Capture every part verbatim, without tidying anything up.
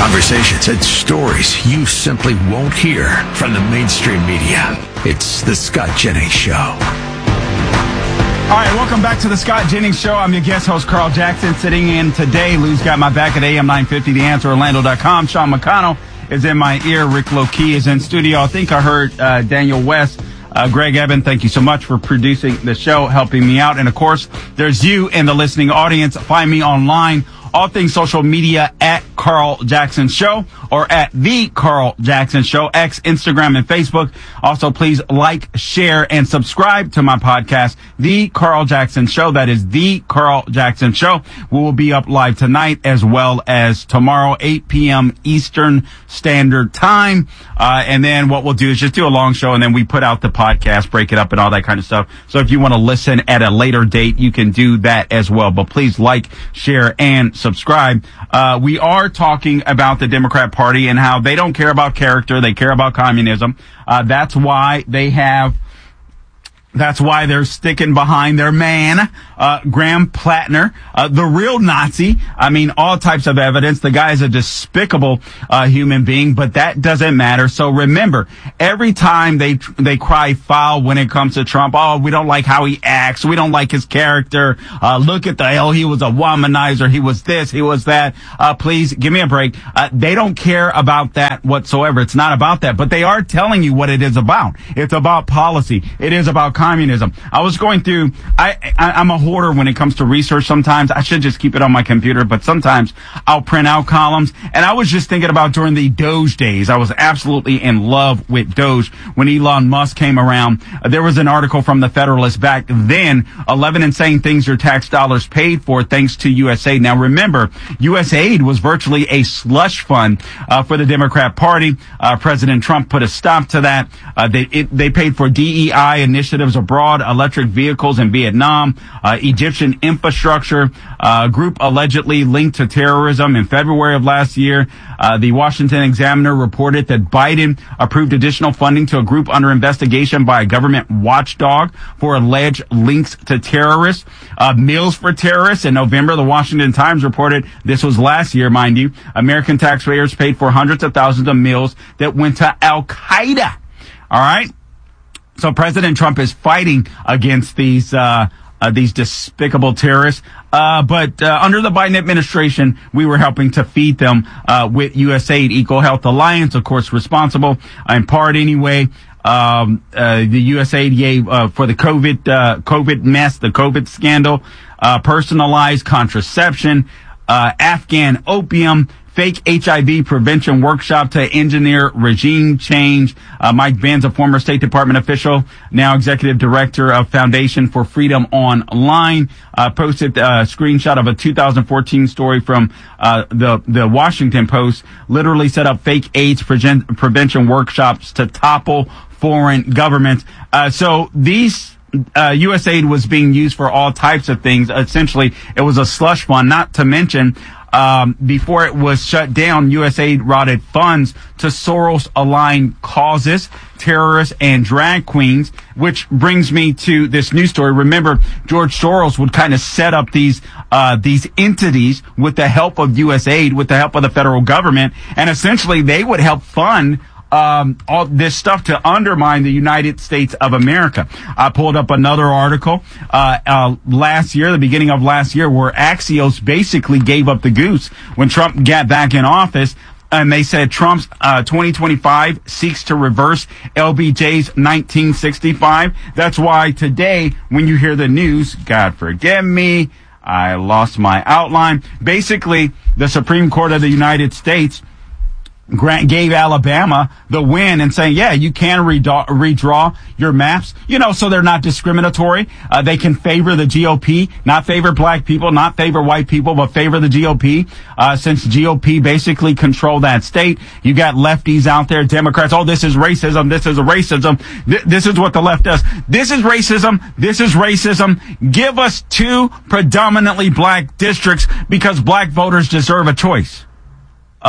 Conversations and stories you simply won't hear from the mainstream media. It's the Scott Jennings Show. All right, welcome back to the Scott Jennings Show. I'm your guest host, Carl Jackson, sitting in today. Lou's got my back at A M nine fifty, the answer, Orlando dot com. Sean McConnell is in my ear. Rick Lokey is in studio. I think I heard uh, Daniel West. Uh, Greg Eben, thank you so much for producing the show, helping me out. And, of course, there's you in the listening audience. Find me online, all things social media, at Carl Jackson Show or at The Carl Jackson Show, X, Instagram, and Facebook. Also, please like, share, and subscribe to my podcast, The Carl Jackson Show. That is The Carl Jackson Show. We will be up live tonight as well as tomorrow, eight p.m. Eastern Standard Time. Uh, and then what we'll do is just do a long show, and then we put out the podcast, break it up, and all that kind of stuff. So if you want to listen at a later date, you can do that as well. But please like, share, and subscribe. Uh, we are talking about the Democrat Party and how they don't care about character. They care about communism. Uh, that's why they have, that's why they're sticking behind their man, uh, Graham Plattner, uh, the real Nazi. I mean, all types of evidence. The guy is a despicable, uh, human being, but that doesn't matter. So remember, every time they, they cry foul when it comes to Trump, oh, we don't like how he acts. We don't like his character. Uh, look at the hell. He was a womanizer. He was this. He was that. Uh, please give me a break. Uh, they don't care about that whatsoever. It's not about that, but they are telling you what it is about. It's about policy. It is about communism. I was going through, I, I, I'm a hoarder when it comes to research sometimes. I should just keep it on my computer, but sometimes I'll print out columns. And I was just thinking about during the Doge days. I was absolutely in love with Doge when Elon Musk came around. Uh, there was an article from the Federalist back then, eleven insane things your tax dollars paid for thanks to U S aid. Now remember, U S aid was virtually a slush fund uh, for the Democrat Party. Uh, President Trump put a stop to that. Uh, they, it, they paid for D E I initiatives abroad, electric vehicles in Vietnam, uh, Egyptian infrastructure, uh, group allegedly linked to terrorism. In February of last year, uh, the Washington Examiner reported that Biden approved additional funding to a group under investigation by a government watchdog for alleged links to terrorists. Uh, meals for terrorists. In November, the Washington Times reported, this was last year, mind you, American taxpayers paid for hundreds of thousands of meals that went to Al-Qaeda. All right. So President Trump is fighting against these, uh, uh, these despicable terrorists. Uh, but, uh, under the Biden administration, we were helping to feed them, uh, with U S aid. EcoHealth Alliance, of course, responsible, in part anyway. Um, uh, the U S aid gave, uh, for the COVID, uh, COVID mess, the COVID scandal, uh, personalized contraception, uh, Afghan opium, fake H I V prevention workshop to engineer regime change. Uh, Mike Benz, a former State Department official, now executive director of Foundation for Freedom Online, uh, posted a screenshot of a two thousand fourteen story from, uh, the, the Washington Post, literally set up fake AIDS pre- prevention workshops to topple foreign governments. Uh, so these, Uh, U S aid was being used for all types of things. Essentially, it was a slush fund, not to mention, um, before it was shut down, U S aid routed funds to Soros-aligned causes, terrorists, and drag queens, which brings me to this news story. Remember, George Soros would kind of set up these, uh, these entities with the help of U S aid, with the help of the federal government, and essentially they would help fund Um, all this stuff to undermine the United States of America. I pulled up another article, uh, uh, last year, the beginning of last year, where Axios basically gave up the goose when Trump got back in office. And they said Trump's, uh, twenty twenty-five seeks to reverse L B J's nineteen sixty-five. That's why today, when you hear the news, God forgive me, I lost my outline. Basically, the Supreme Court of the United States Grant gave Alabama the win and saying, yeah, you can redraw, redraw your maps, you know, so they're not discriminatory. Uh, they can favor the G O P, not favor black people, not favor white people, but favor the G O P. Uh, since G O P basically control that state, you got lefties out there, Democrats. Oh, this is racism. This is a racism. Th- this is what the left does. This is racism. This is racism. Give us two predominantly black districts because black voters deserve a choice.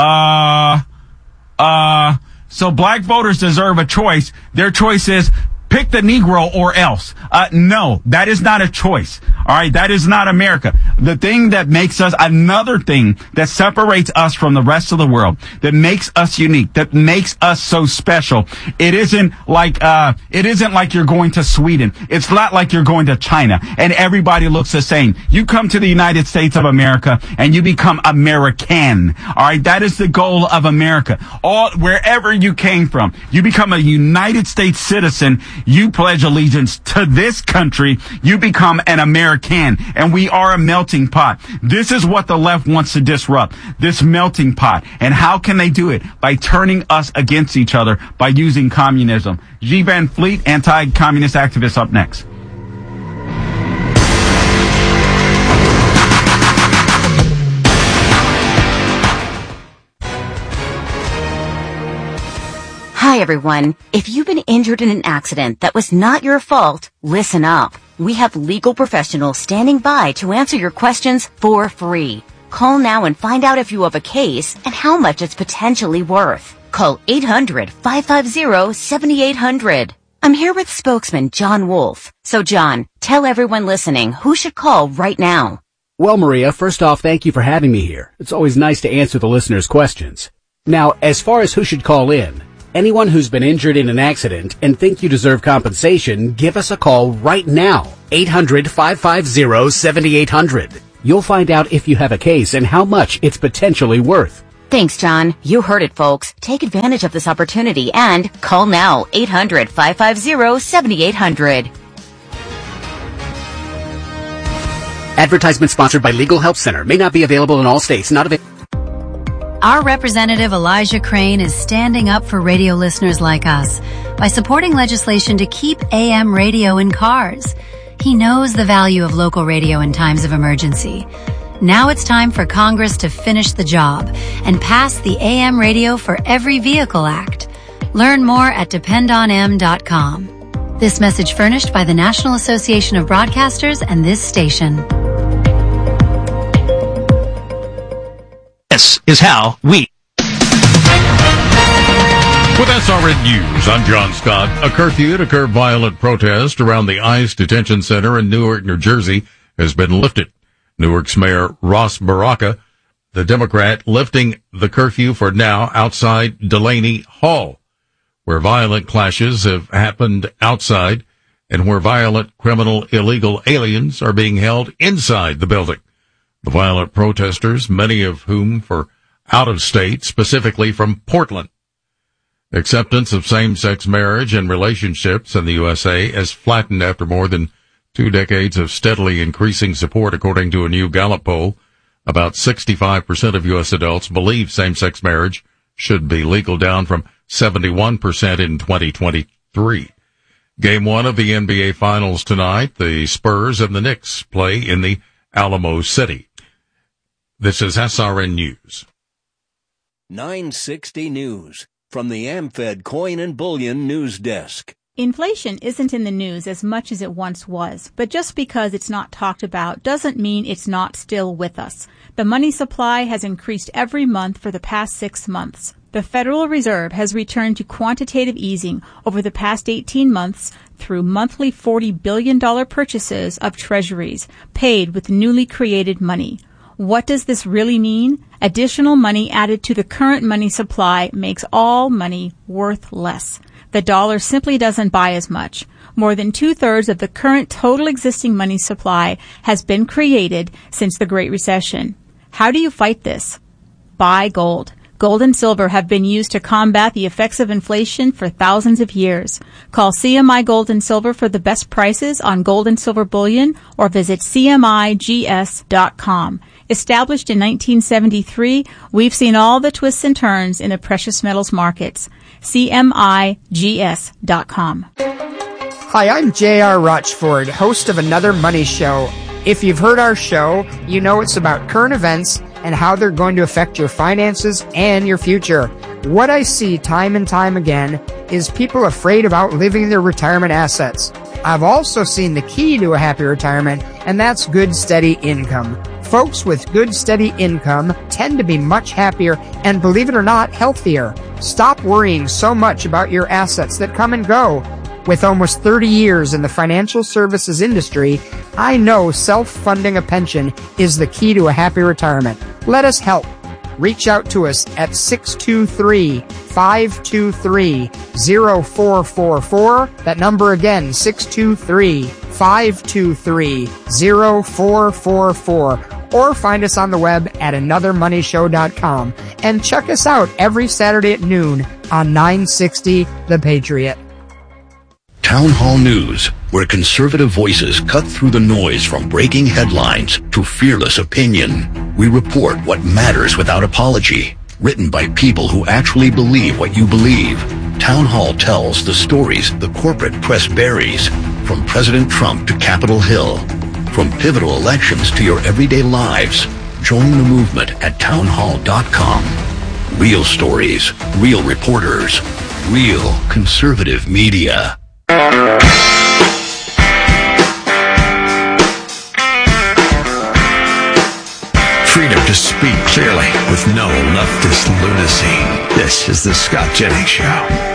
Uh, Uh, so black voters deserve a choice. Their choice is pick the Negro or else. Uh, no, that is not a choice. All right. That is not America. The thing that makes us, another thing that separates us from the rest of the world, that makes us unique, that makes us so special. It isn't like, uh, it isn't like you're going to Sweden. It's not like you're going to China and everybody looks the same. You come to the United States of America and you become American. All right. That is the goal of America. All, wherever you came from, you become a United States citizen. You pledge allegiance to this country. You become an American. And we are a melting pot. This is what the left wants to disrupt, this melting pot. And how can they do it? By turning us against each other, by using communism. G. Van Fleet, anti-communist activist, up next. Hi, everyone. If you've been injured in an accident that was not your fault, listen up. We have legal professionals standing by to answer your questions for free. Call now and find out if you have a case and how much it's potentially worth. Call eight hundred, five five zero, seven eight zero zero. I'm here with spokesman John Wolf. So, John, tell everyone listening who should call right now. Well, Maria, first off, thank you for having me here. It's always nice to answer the listeners' questions. Now, as far as who should call in, anyone who's been injured in an accident and think you deserve compensation, give us a call right now. eight hundred, five five zero, seven eight zero zero. You'll find out if you have a case and how much it's potentially worth. Thanks, John. You heard it, folks. Take advantage of this opportunity and call now. eight hundred, five five zero, seven eight zero zero. Advertisement sponsored by Legal Help Center. May not be available in all states. Not available. Our Representative Elijah Crane is standing up for radio listeners like us by supporting legislation to keep A M radio in cars. He knows the value of local radio in times of emergency. Now it's time for Congress to finish the job and pass the A M Radio for Every Vehicle Act. Learn more at depend on m dot com. This message furnished by the National Association of Broadcasters and this station. This is how we... With S R N News, I'm John Scott. A curfew to curb violent protest around the ICE detention center in Newark, New Jersey has been lifted. Newark's Mayor Ross Baraka, the Democrat, lifting the curfew for now outside Delaney Hall, where violent clashes have happened outside and where violent criminal illegal aliens are being held inside the building. The violent protesters, many of whom for out of state, specifically from Portland. Acceptance of same-sex marriage and relationships in the U S A has flattened after more than two decades of steadily increasing support, according to a new Gallup poll. About sixty-five percent of U S adults believe same-sex marriage should be legal, down from seventy-one percent in twenty twenty-three. Game one of the N B A Finals tonight, the Spurs and the Knicks play in the Alamo City. This is S R N News. nine sixty News from the AmFed Coin and Bullion News Desk. Inflation isn't in the news as much as it once was, but just because it's not talked about doesn't mean it's not still with us. The money supply has increased every month for the past six months. The Federal Reserve has returned to quantitative easing over the past eighteen months through monthly forty billion dollars purchases of treasuries paid with newly created money. What does this really mean? Additional money added to the current money supply makes all money worth less. The dollar simply doesn't buy as much. More than two-thirds of the current total existing money supply has been created since the Great Recession. How do you fight this? Buy gold. Gold and silver have been used to combat the effects of inflation for thousands of years. Call C M I Gold and Silver for the best prices on gold and silver bullion or visit C M I G S dot com. Established in nineteen seventy-three, we've seen all the twists and turns in the precious metals markets. C M I G S dot com. Hi, I'm J R. Rochford, host of Another Money Show. If you've heard our show, you know it's about current events and how they're going to affect your finances and your future. What I see time and time again is people afraid of outliving their retirement assets. I've also seen the key to a happy retirement, and that's good, steady income. Folks with good, steady income tend to be much happier and, believe it or not, healthier. Stop worrying so much about your assets that come and go. With almost thirty years in the financial services industry, I know self-funding a pension is the key to a happy retirement. Let us help. Reach out to us at six two three, five two three, zero four four four. That number again, six two three, five two three, zero four four four. Or find us on the web at another money show dot com. And check us out every Saturday at noon on nine sixty The Patriot. Town Hall News, where conservative voices cut through the noise from breaking headlines to fearless opinion. We report what matters without apology. Written by people who actually believe what you believe. Town Hall tells the stories the corporate press buries, from President Trump to Capitol Hill. From pivotal elections to your everyday lives. Join the movement at town hall dot com. Real stories, real reporters, real conservative media. Freedom to speak clearly with no leftist lunacy. This is the Scott Jennings Show.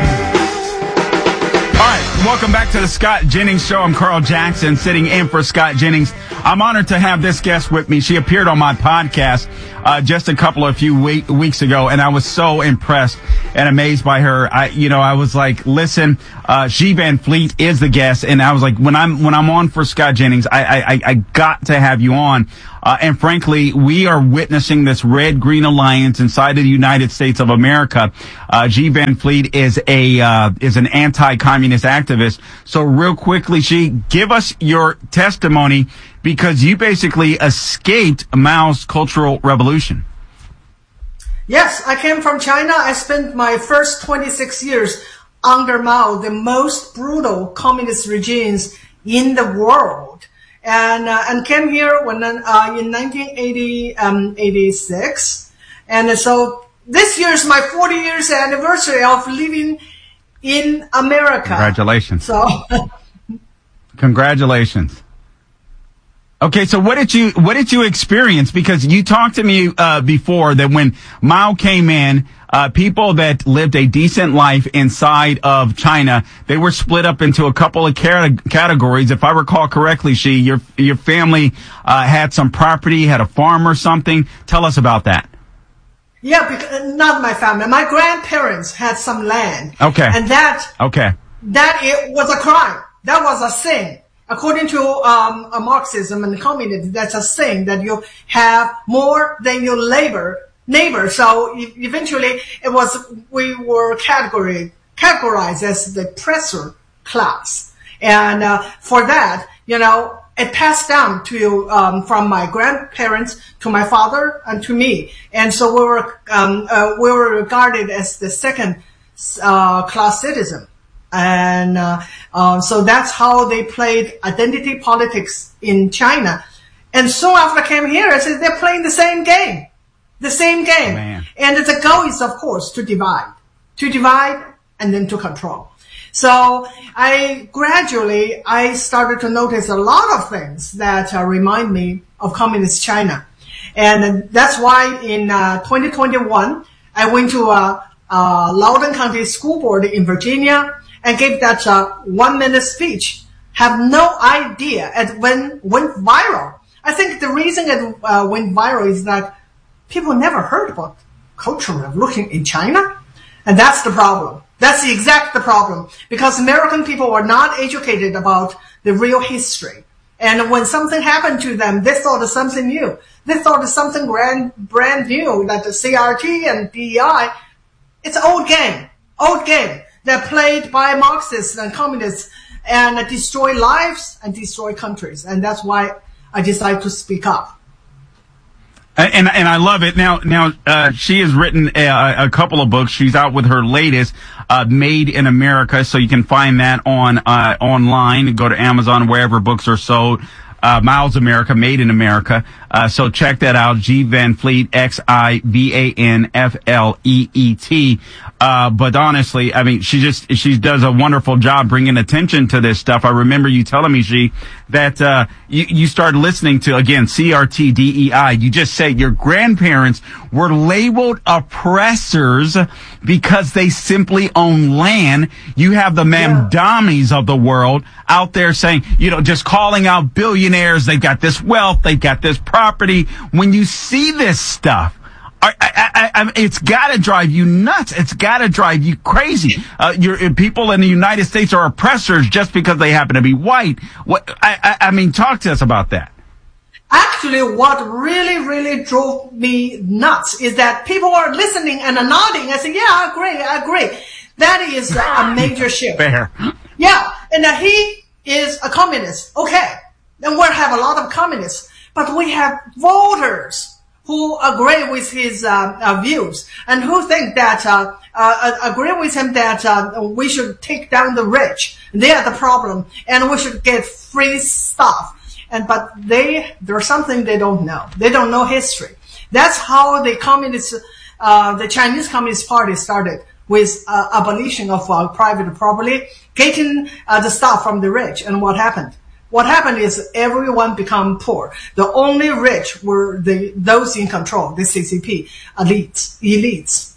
All right, welcome back to the Scott Jennings Show. I'm Carl Jackson, sitting in for Scott Jennings. I'm honored to have this guest with me. She appeared on my podcast uh, just a couple of few week, weeks ago, and I was so impressed and amazed by her. I, you know, I was like, listen, uh, G. Van Fleet is the guest, and I was like, when I'm when I'm on for Scott Jennings, I I, I got to have you on. Uh, and frankly, we are witnessing this red-green alliance inside of the United States of America. Uh, G. Van Fleet is a uh, is an anti-communist activist. So real quickly, G, give us your testimony, because you basically escaped Mao's Cultural Revolution. Yes, I came from China. I spent my first twenty-six years under Mao, the most brutal communist regimes in the world. And, uh, and came here when, uh, in nineteen eighty-six. And so this year is my forty years anniversary of living in America. Congratulations. So. Congratulations. Okay, so what did you what did you experience? Because you talked to me uh before that when Mao came in, uh people that lived a decent life inside of China, they were split up into a couple of cat- categories. If I recall correctly, Shi, your your family uh had some property, had a farm or something. Tell us about that. Yeah, because, not my family. My grandparents had some land. Okay. And that okay. that it was a crime. That was a sin. According to um, a Marxism and communism, that's a sin that you have more than your labor neighbor. So e- eventually, it was we were category, categorized as the oppressor class, and uh, for that, you know, it passed down to um, from my grandparents to my father and to me, and so we were um, uh, we were regarded as the second uh, class citizen. And uh, uh, so that's how they played identity politics in China. And soon after I came here, I said they're playing the same game, the same game. Man. And the goal is, of course, to divide, to divide and then to control. So I gradually I started to notice a lot of things that uh, remind me of communist China, and that's why in uh, twenty twenty-one I went to uh, uh, Loudoun County School Board in Virginia. And gave that uh, one-minute speech. Have no idea. It went, went viral. I think the reason it uh, went viral is that people never heard about Cultural Revolution in China. And that's the problem. That's the exact the problem. Because American people were not educated about the real history. And when something happened to them, they thought of something new. They thought of something brand, brand new, that the C R T and D E I, it's old game. Old game. They're played by Marxists and communists and destroy lives and destroy countries. And that's why I decided to speak up. And and, and I love it. Now, now uh, she has written a, a couple of books. She's out with her latest, uh, Made in America. So you can find that on uh, online. Go to Amazon, wherever books are sold. Uh, Miles America, Made in America. Uh, so check that out. G Van Fleet, X I V A N F L E E T. Uh, but honestly, I mean, she just, she does a wonderful job bringing attention to this stuff. I remember you telling me, Xi, that, uh, you, you started listening to, again, C R T D E I. You just said your grandparents were labeled oppressors because they simply own land. You have the Mamdamis of the world out there saying, you know, just calling out billionaires. They've got this wealth. They've got this property. When you see this stuff, I, I, I, it's got to drive you nuts. It's got to drive you crazy. Uh, your people in the United States are oppressors just because they happen to be white. What? I, I, I mean, talk to us about that. Actually, what really, really drove me nuts is that people are listening and nodding and saying, "Yeah, I agree, I agree." That is a major shift. Fair. Yeah, and uh, he is a communist. Okay, then we'll have a lot of communists, but we have voters who agree with his uh, uh, views and who think that uh, uh, agree with him that uh, we should take down the rich. They are the problem, and we should get free stuff. And but they there's something they don't know. They don't know history. That's how the communist, uh, the Chinese Communist Party started, with uh, abolition of uh, private property, getting uh, the stuff from the rich. And what happened? What happened is everyone become poor. The only rich were the those in control, the C C P elites. elites.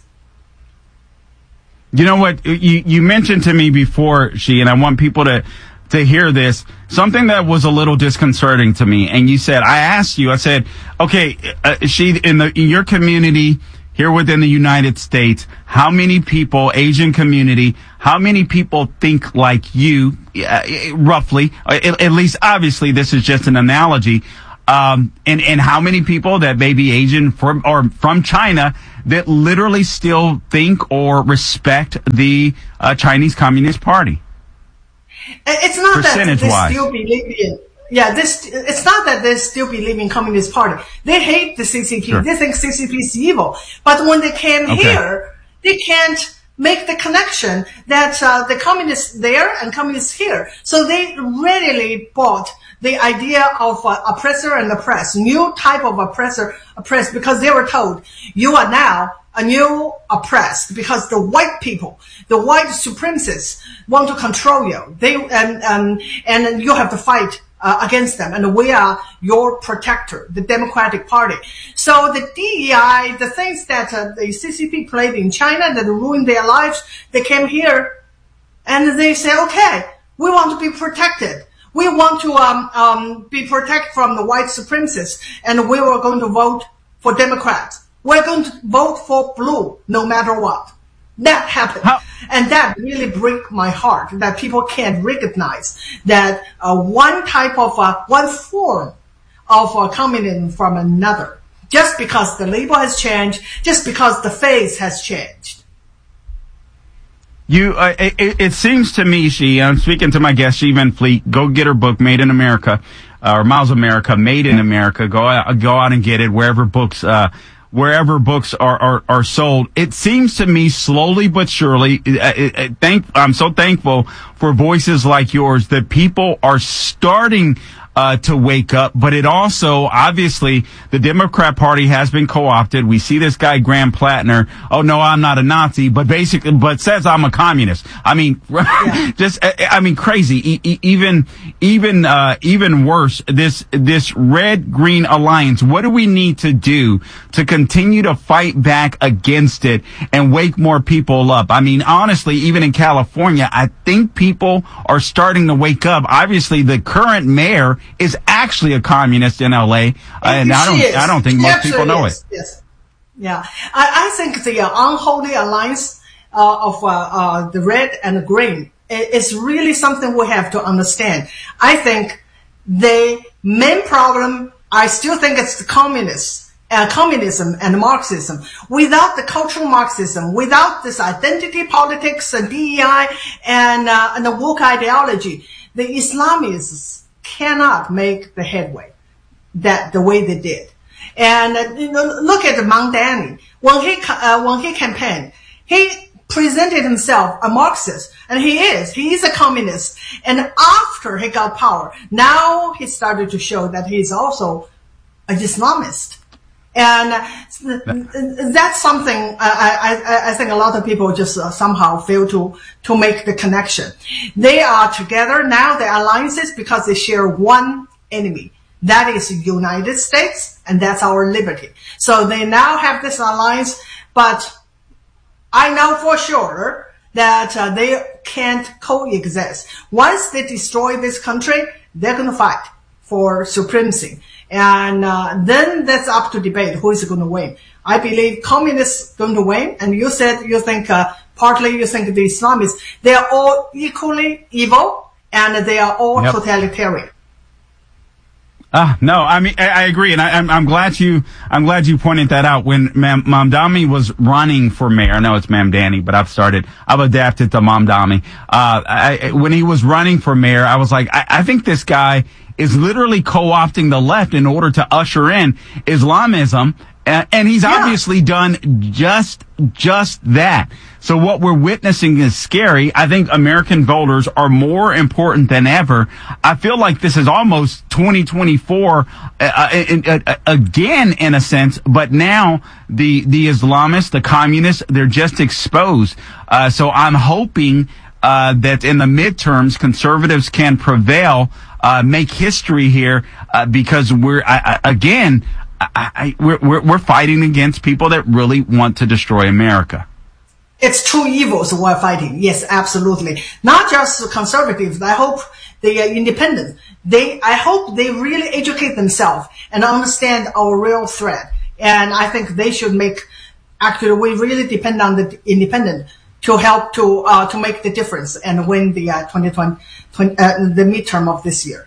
You know what? You, you mentioned to me before, Xi, and I want people to, to hear this, something that was a little disconcerting to me. And you said, I asked you, I said, okay, uh, Xi, in the, in your community, here within the United States, how many people, Asian community, how many people think like you, uh, roughly, at, at least obviously this is just an analogy, um, and, and how many people that may be Asian from, or from China that literally still think or respect the uh, Chinese Communist Party? It's not that they Percentage-wise. still believe in Yeah, this, it's not that they still believe in Communist Party. They hate the C C P. Sure. They think C C P is evil. But when they came Okay. here, they can't make the connection that uh, the communists there and communists here. So they readily bought the idea of uh, oppressor and oppressed, new type of oppressor, oppressed, because they were told, you are now a new oppressed, because the white people, the white supremacists want to control you. They, and, and, and you have to fight Uh, against them, and we are your protector, the Democratic Party. So the D E I, the things that uh, the C C P played in China that ruined their lives, they came here and they say, okay, we want to be protected. We want to um, um, be protected from the white supremacists, and we were going to vote for Democrats. We're going to vote for blue no matter what. That happened. How? And that really breaks my heart that people can't recognize that uh, one type of, uh, one form of uh, communism from another. Just because the label has changed, just because the face has changed. You, uh, it, it seems to me, Xi, I'm speaking to my guest, Xi Van Fleet, go get her book, Made in America, uh, or Miles America, Made in America. Go out, go out and get it wherever books, uh, wherever books are, are, are sold. It seems to me slowly but surely, uh, uh, thank, I'm so thankful for voices like yours that people are starting Uh, to wake up, but it also, obviously, the Democrat Party has been co-opted. We see this guy, Graham Plattner. Oh, no, I'm not a Nazi, but basically, but says I'm a communist. I mean, yeah. just, I mean, crazy. E- e- even, even, uh, even worse, this, this red-green alliance. What do we need to do to continue to fight back against it and wake more people up? I mean, honestly, even in California, I think people are starting to wake up. Obviously, the current mayor is actually a communist in L A, uh, and I don't, is. I don't think She most people know is. it. Yes, yeah. I, I think the uh, unholy alliance uh, of uh, uh, the red and the green is really something we have to understand. I think the main problem, I still think it's the communists, uh, communism and Marxism. Without the cultural Marxism, without this identity politics and D E I and uh, and the woke ideology, the Islamists cannot make the headway that the way they did. And uh, you know, look at Mamdani. When he uh, when he campaigned, he presented himself a Marxist, and he is. He is a communist. And after he got power, now he started to show that he is also an Islamist. And that's something I, I, I think a lot of people just uh, somehow fail to, to make the connection. They are together now, the alliances, because they share one enemy. That is the United States, and that's our liberty. So they now have this alliance, but I know for sure that uh, they can't coexist. Once they destroy this country, they're going to fight for supremacy. And uh, then that's up to debate who is going to win. I believe communists going to win, and you said you think uh, partly you think the Islamists, they are all equally evil, and they are all yep. totalitarian. Ah, uh, no, I mean, I, I agree, and I, I'm, I'm glad you, I'm glad you pointed that out. When Mam, Mamdani was running for mayor, I know it's Mamdani, but I've started, I've adapted to Mamdani. Uh, I, when he was running for mayor, I was like, I, I think this guy is literally co-opting the left in order to usher in Islamism, uh, and he's yeah. obviously done just, just that. So what we're witnessing is scary. I think American voters are more important than ever. I feel like this is almost twenty twenty-four uh, in, uh, again, in a sense, but now the, the Islamists, the communists, they're just exposed. Uh, so I'm hoping uh, that in the midterms, conservatives can prevail, uh, make history here, uh, because we're, I, I, again, I, I, we're, we're, we're fighting against people that really want to destroy America. It's two evils we're fighting. Yes, absolutely. Not just conservatives. I hope the uh, independent. They, I hope they really educate themselves and understand our real threat. And I think they should make, actually, we really depend on the independent to help to, uh, to make the difference and win the, uh, twenty twenty, uh, the midterm of this year.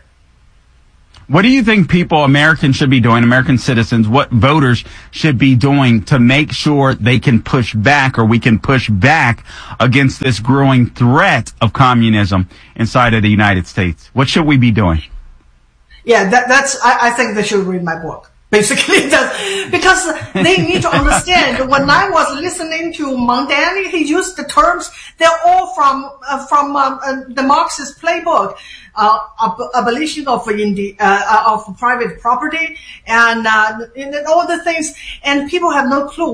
What do you think people, Americans, should be doing, American citizens, what voters should be doing to make sure they can push back, or we can push back against this growing threat of communism inside of the United States? What should we be doing? Yeah, that, that's, I, I think they should read my book. Basically, that's, because they need to understand. When I was listening to Mamdani, he used the terms, they're all from, uh, from uh, uh, the Marxist playbook. Uh, ab- abolition of indi- uh, of private property and, uh, and all the things, and people have no clue